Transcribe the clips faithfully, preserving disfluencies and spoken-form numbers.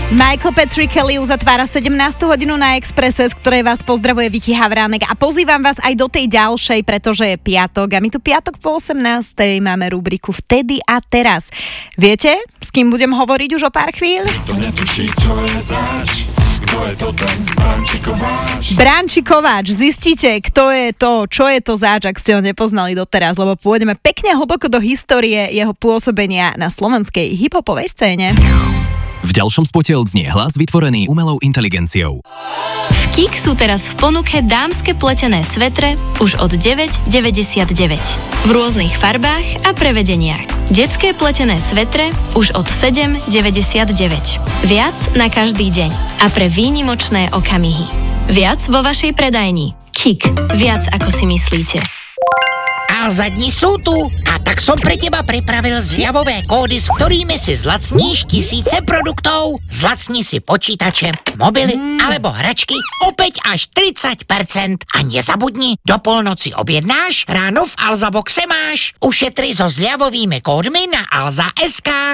Michael Patrick Kelly uzatvára sedemnástu hodinu na Expresse, z ktorej vás pozdravuje Vicky Havránek a pozývam vás aj do tej ďalšej, pretože je piatok a my tu piatok po osemnástej máme rubriku Vtedy a teraz. Viete, s kým budem hovoriť už o pár chvíľ? To netuší, čo je zač. Kto je to ten Branči Kováč? Branči Kováč, zistíte, kto je to, čo je to zač, ak ste ho nepoznali doteraz, lebo pôjdeme pekne hlboko do histórie jeho pôsobenia na slovenskej hip-hopovej scéne. V ďalšom spote odznie hlas vytvorený umelou inteligenciou. V Kik sú teraz v ponuke dámske pletené svetre už od deväť deväťdesiatdeväť. V rôznych farbách a prevedeniach. Detské pletené svetre už od sedem deväťdesiatdeväť. Viac na každý deň a pre výnimočné okamihy. Viac vo vašej predajni. Kik. Viac ako si myslíte. Alza dni sú tu a tak som pre teba pripravil zľavové kódy, s ktorými si zlacníš tisíce produktov. Zlacni si počítače, mobily alebo hračky opäť až tridsať percent. A nezabudni, do polnoci objednáš, ráno v Alza boxe máš. Ušetri so zľavovými kódmi na alza bodka es ká.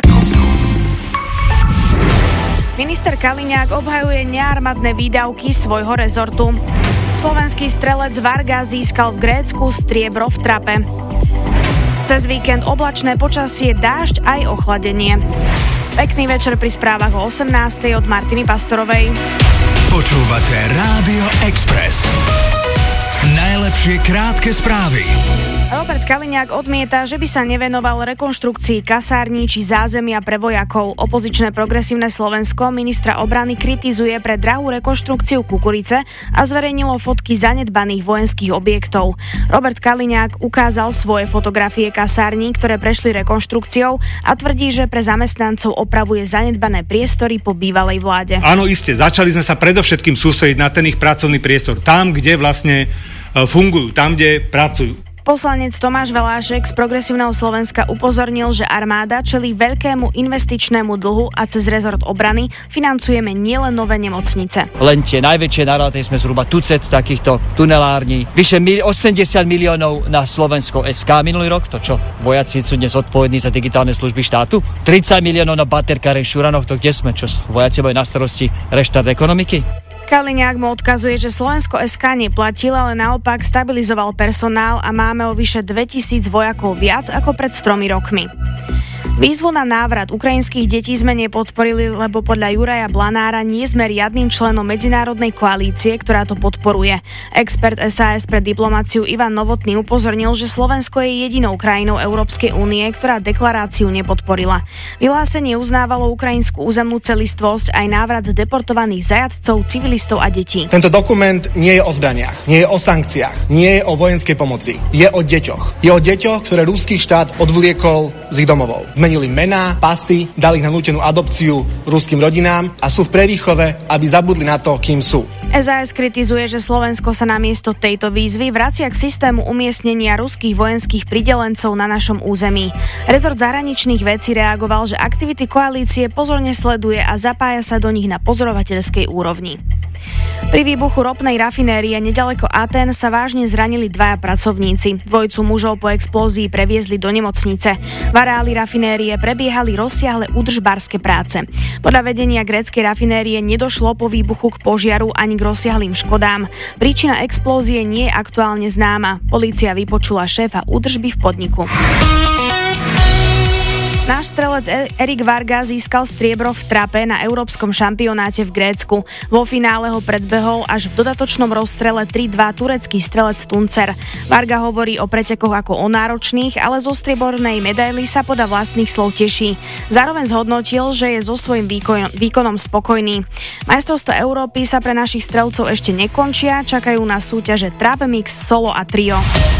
Minister Kaliňák obhajuje nearmádne výdavky svojho rezortu. Slovenský strelec Varga získal v Grécku striebro v trape. Cez víkend oblačné počasie, dážď aj ochladenie. Pekný večer pri správach o osemnástej od Martiny Pastorovej. Počúvate Rádio Express. Najlepšie krátke správy. Robert Kaliňák odmieta, že by sa nevenoval rekonštrukcii kasární či zázemia pre vojakov. Opozičné Progresívne Slovensko ministra obrany kritizuje pre drahú rekonštrukciu Kukurice a zverejnilo fotky zanedbaných vojenských objektov. Robert Kaliňák ukázal svoje fotografie kasární, ktoré prešli rekonštrukciou a tvrdí, že pre zamestnancov opravuje zanedbané priestory po bývalej vláde. Áno, iste, začali sme sa predovšetkým sústrediť na ten ich pracovný priestor. Tam, kde vlastne fungujú, tam, kde pracujú. Poslanec Tomáš Velášek z Progresívneho Slovenska upozornil, že armáda čelí veľkému investičnému dlhu a cez rezort obrany financujeme nielen nové nemocnice. Len tie najväčšie naráty sme zhruba tucet takýchto tunelární. Vyše osemdesiat miliónov na Slovensko es ká minulý rok, to čo vojaci sú dnes odpovední za digitálne služby štátu. tridsať miliónov na baterkáren v Šuranoch, to kde sme, čo vojaci majú na starosti reštart ekonomiky. Kaliňák mu odkazuje, že Slovensko es ká neplatil, ale naopak stabilizoval personál a máme o vyše dvetisíc vojakov viac ako pred tromi rokmi. Výzvu na návrat ukrajinských detí sme nepodporili, lebo podľa Juraja Blanára nie sme riadnym členom medzinárodnej koalície, ktorá to podporuje. Expert es a es pre diplomáciu Ivan Novotný upozornil, že Slovensko je jedinou krajinou Európskej únie, ktorá deklaráciu nepodporila. Vyhlásenie uznávalo ukrajinskú územnú celistvosť aj návrat deportovaných zajatcov, civilistov a detí. Tento dokument nie je o zbraniach, nie je o sankciách, nie je o vojenskej pomoci. Je o deťoch. Je o deťoch, ktoré ruský štát odvliekol z ich domovov. Zmenili mená, pasy, dali ich na nútenú adopciu ruským rodinám a sú v prevýchove, aby zabudli na to, kým sú. es a es kritizuje, že Slovensko sa namiesto tejto výzvy vracia k systému umiestnenia ruských vojenských pridelencov na našom území. Rezort zahraničných vecí reagoval, že aktivity koalície pozorne sleduje a zapája sa do nich na pozorovateľskej úrovni. Pri výbuchu ropnej rafinérie nedaleko Atén sa vážne zranili dvaja pracovníci. Dvojicu mužov po explózii previezli do nemocnice. V areáli rafinérie prebiehali rozsiahle údržbárske práce. Podľa vedenia gréckej rafinérie nedošlo po výbuchu k požiaru ani k rozsiahlym škodám. Príčina explózie nie je aktuálne známa. Polícia vypočula šéfa údržby v podniku. Náš strelec Erik Varga získal striebro v trape na európskom šampionáte v Grécku. Vo finále ho predbehol až v dodatočnom rozstrele tri dva turecký strelec Tuncer. Varga hovorí o pretekoch ako o náročných, ale zo striebornej medaily sa podľa vlastných slov teší. Zároveň zhodnotil, že je so svojím výkon- výkonom spokojný. Majstrovstvá Európy sa pre našich strelcov ešte nekončia, čakajú na súťaže trap, mix, solo a trio.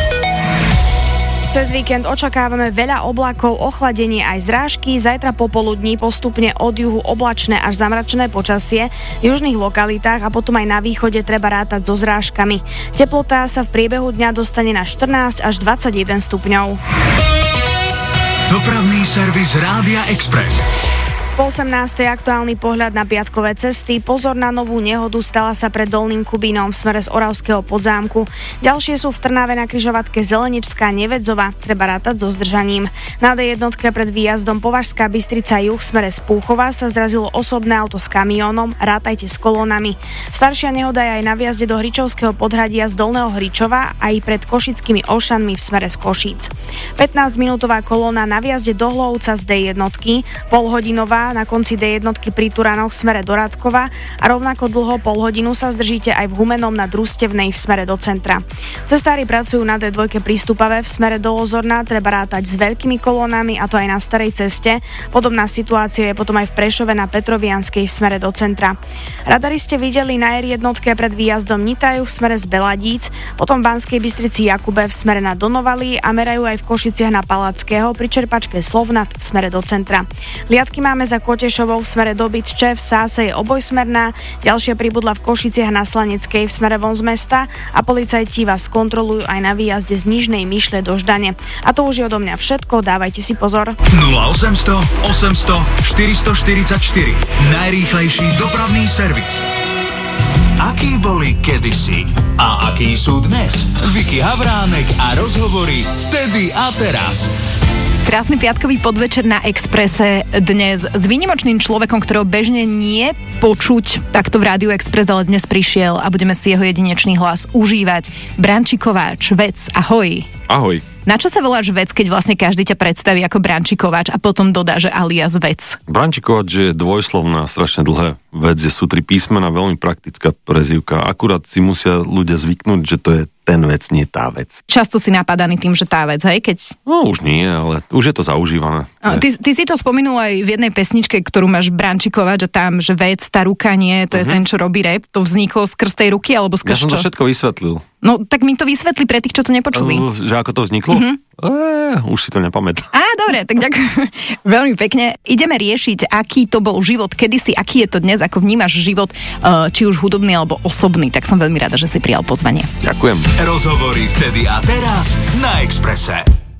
Cez víkend očakávame veľa oblakov, ochladenie aj zrážky, zajtra popoludní postupne od juhu oblačné až zamračené počasie v južných lokalitách a potom aj na východe treba rátať so zrážkami. Teplotá sa v priebehu dňa dostane na štrnásť až dvadsaťjeden stupňov. Dopravný servis Rádia Express. Po osemnástej aktuálny pohľad na piatkové cesty. Pozor na novú nehodu, stala sa pred Dolným Kubínom v smere z Oravského Podzámku. Ďalšie sú v Trnave na križovatke Zeleničská Nevedzova. Treba rátať so zdržaním. Na dé jedna pred výjazdom Považská Bystrica juh v smere z Púchova sa zrazilo osobné auto s kamiónom. Rátajte s kolónami. Staršia nehoda je aj na výjazde do Hričovského podhradia z Dolného Hričova aj pred Košickými Olšanmi v smere z Košíc. pätnásťminútová kolóna na výjazde do Hlovca z dé jedna, polhodinová na konci dé jedna pri Turanoch v smere do Radkova a rovnako dlho pol hodinu sa zdržíte aj v Humennom na Družstevnej v smere do centra. Cestári pracujú na dé dva prístupavé v smere do Lozorna, treba rátať s veľkými kolónami a to aj na starej ceste. Podobná situácia je potom aj v Prešove na Petrovianskej v smere do centra. Radari ste videli na er jedna pred výjazdom Nitra juh v smere z Beladíc, potom v Banskej Bystrici Jakube v smere na Donovali a merajú aj v Košiciach na Palackého pri čerpačke Slovnaft v smere do centra. Liadky máme za Kotešovou v smere do Bytče, v Sáse je obojsmerná, ďalšia pribudla v Košiciach na Slaneckej v smere von z mesta a policajti vás kontrolujú aj na výjazde z Nižnej Myšle do Ždane. A to už je odo mňa všetko, dávajte si pozor. nula osemsto osemsto štyristoštyridsaťštyri Najrýchlejší dopravný servis. Akí boli kedysi a akí sú dnes? Vicky Havránek a rozhovory vtedy a teraz. Krásny piatkový podvečer na Expresse dnes s výnimočným človekom, ktorého bežne nie počuť takto v Rádiu Express, ale dnes prišiel a budeme si jeho jedinečný hlas užívať. Branči Kováč, Vec, ahoj. Ahoj. Na čo sa voláš Vec, keď vlastne každý ťa predstaví ako Branči Kováč a potom dodá, že alias Vec? Branči Kováč je dvojslovná, strašne dlhé. Vec je, sú tri písmena, veľmi praktická prezývka. Akurát si musia ľudia zvyknúť, že to je ten vec, nie tá vec. Často si napadaný tým, že tá vec, hej? Keď... No už nie, ale už je to zaužívané. A, ty, ty si to spomenul aj v jednej pesničke, ktorú máš Branči Kováč, že tam, že vec, tá ruka nie, to je uh-huh. ten, čo robí rap. To vzniklo skrz tej ruky, alebo skrz čo? Ja som to všetko vysvetlil. No, tak mi to vysvetli pre tých, čo to nepočuli. Uh, že ako to vzniklo? Uh-huh. E, už si to nepamätám. Á, dobre, tak ďakujem veľmi pekne. Ideme riešiť, aký to bol život kedysi, aký je to dnes, ako vnímaš život, či už hudobný alebo osobný. Tak som veľmi rada, že si prijal pozvanie. Ďakujem. Rozhovory vtedy a teraz na Expresse.